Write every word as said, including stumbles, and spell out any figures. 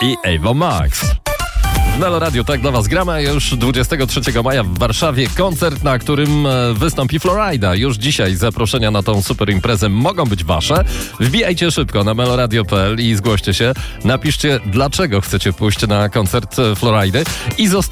i Ava Max. W Melo Radio tak dla was gramy, a już dwudziestego trzeciego maja w Warszawie koncert, na którym wystąpi Florida. Już dzisiaj zaproszenia na tą super imprezę mogą być wasze. Wbijajcie szybko na meloradio kropka p l i zgłoście się. Napiszcie, dlaczego chcecie pójść na koncert Floridy i zostawcie